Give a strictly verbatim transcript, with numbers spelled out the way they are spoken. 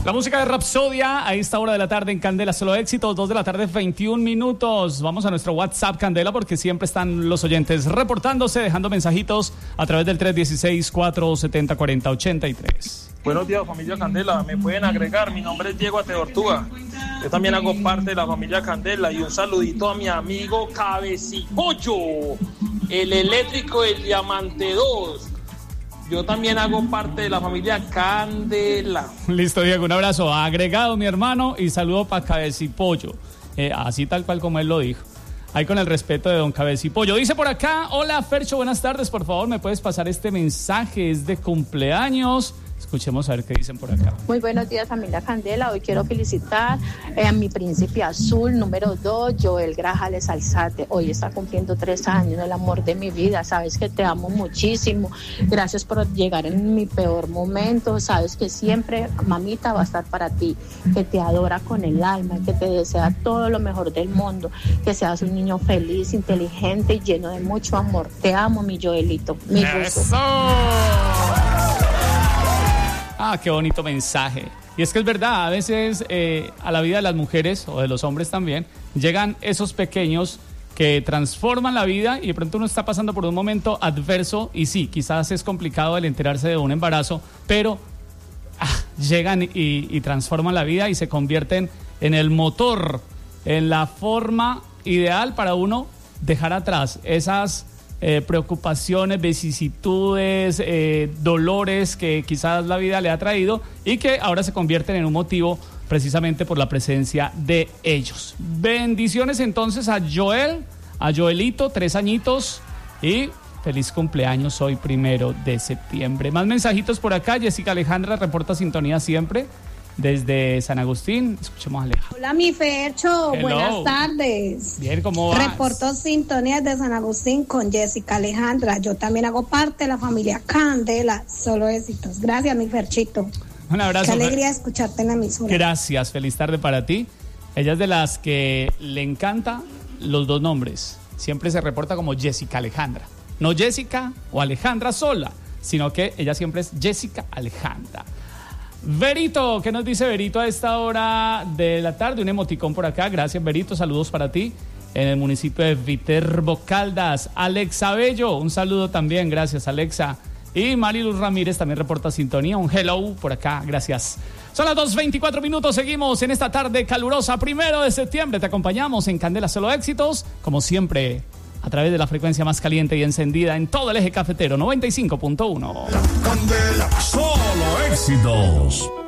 La música de Rapsodia a esta hora de la tarde en Candela Solo Éxitos, dos de la tarde, veintiún minutos. Vamos a nuestro WhatsApp Candela porque siempre están los oyentes reportándose, dejando mensajitos a través del tres uno seis, cuatro siete cero, cuatro cero ocho tres. Buenos días, familia Candela. Me pueden agregar. Mi nombre es Diego Ateortúa. Yo también hago parte de la familia Candela. Y un saludito a mi amigo Cabecipollo, el eléctrico del Diamante dos. Yo también hago parte de la familia Candela. Listo, Diego, un abrazo agregado, mi hermano, y saludo para Cabecipollo. Eh, así tal cual como él lo dijo. Ahí con el respeto de don Cabecipollo. Dice por acá, hola Fercho, buenas tardes, por favor, ¿me puedes pasar este mensaje? Es de cumpleaños. Escuchemos a ver qué dicen por acá. Muy buenos días, familia Candela. Hoy quiero felicitar eh, a mi príncipe azul, número dos, Joel Grajales Alzate. Hoy está cumpliendo tres años, el amor de mi vida. Sabes que te amo muchísimo. Gracias por llegar en mi peor momento. Sabes que siempre, mamita, va a estar para ti. Que te adora con el alma, que te desea todo lo mejor del mundo. Que seas un niño feliz, inteligente y lleno de mucho amor. Te amo, mi Joelito. Mi ¡Eso! Ah, qué bonito mensaje. Y es que es verdad, a veces eh, a la vida de las mujeres o de los hombres también llegan esos pequeños que transforman la vida y de pronto uno está pasando por un momento adverso y sí, quizás es complicado el enterarse de un embarazo, pero ah, llegan y, y transforman la vida y se convierten en el motor, en la forma ideal para uno dejar atrás esas Eh, preocupaciones, vicisitudes, eh, dolores que quizás la vida le ha traído y que ahora se convierten en un motivo precisamente por la presencia de ellos. Bendiciones entonces a Joel, a Joelito, tres añitos y feliz cumpleaños hoy primero de septiembre. Más mensajitos por acá, Jessica Alejandra reporta sintonía siempre desde San Agustín. Escuchemos a Aleja. Hola, mi Fercho. Hello. Buenas tardes. Bien, ¿cómo vas? Reporto sintonía desde San Agustín con Jessica Alejandra. Yo también hago parte de la familia Candela. Solo éxitos. Gracias, mi Ferchito. Un abrazo. Qué alegría escucharte en la emisora. Gracias, feliz tarde para ti. Ella es de las que le encanta los dos nombres. Siempre se reporta como Jessica Alejandra. No Jessica o Alejandra sola, sino que ella siempre es Jessica Alejandra. Verito, ¿qué nos dice Verito a esta hora de la tarde? Un emoticón por acá, gracias Verito, saludos para ti en el municipio de Viterbo Caldas. Alexa Bello, un saludo también, gracias Alexa. Y Mariluz Ramírez también reporta sintonía, un hello por acá, gracias. Son las dos veinticuatro minutos, seguimos en esta tarde calurosa, primero de septiembre, te acompañamos en Candela Solo Éxitos, como siempre, a través de la frecuencia más caliente y encendida en todo el eje cafetero, noventa y cinco punto uno. Candela Solo Éxitos.